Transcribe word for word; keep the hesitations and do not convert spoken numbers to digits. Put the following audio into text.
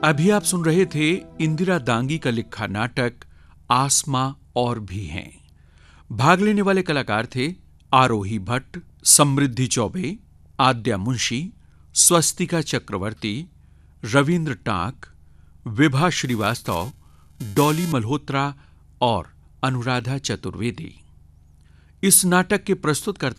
अभी आप सुन रहे थे इंदिरा दांगी का लिखा नाटक आसमां और भी हैं। भाग लेने वाले कलाकार थे आरोही भट्ट, समृद्धि चौबे, आद्या मुंशी, स्वस्तिका चक्रवर्ती, रविंद्र टाक, विभा श्रीवास्तव, डॉली मल्होत्रा और अनुराधा चतुर्वेदी। इस नाटक के प्रस्तुतकर्ता